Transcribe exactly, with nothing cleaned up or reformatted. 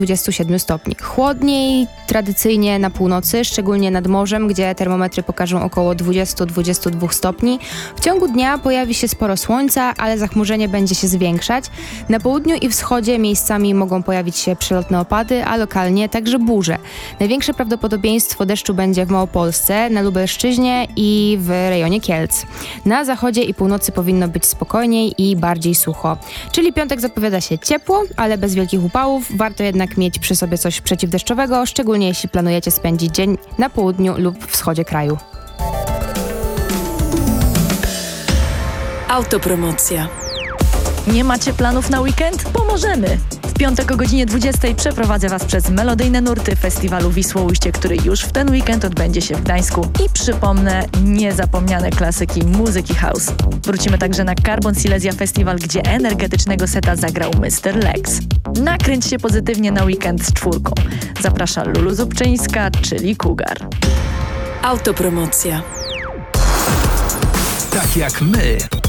dwudziestu siedmiu stopni. Chłodniej tradycyjnie na północy, szczególnie nad morzem, gdzie termometry pokażą około dwudziestu do dwudziestu dwóch stopni. W ciągu dnia pojawi się sporo słońca, ale zachmurzenie będzie się zwiększać. Na południu i wschodzie miejscami mogą pojawić się przelotne opady, a lokalnie także burze. Największe prawdopodobieństwo deszczu będzie w Małopolsce, na Lubelszczyźnie i w rejonie Kielc. Na zachodzie i północy powinno być spokojniej i bardziej sucho. Czyli piątek zapowiada się ciepło, ale bez wielkich upałów. Warto jednak mieć przy sobie coś przeciwdeszczowego, szczególnie jeśli planujecie spędzić dzień na południu lub wschodzie kraju. Autopromocja. Nie macie planów na weekend? Pomożemy! W piątek o godzinie dwudziestej przeprowadzę Was przez melodyjne nurty festiwalu Wisłoujście, który już w ten weekend odbędzie się w Gdańsku. I przypomnę niezapomniane klasyki muzyki house. Wrócimy także na Carbon Silesia Festival, gdzie energetycznego seta zagrał mister Lex. Nakręć się pozytywnie na weekend z czwórką. Zaprasza Lulu Zubczyńska, czyli Cougar. Autopromocja. Tak jak my.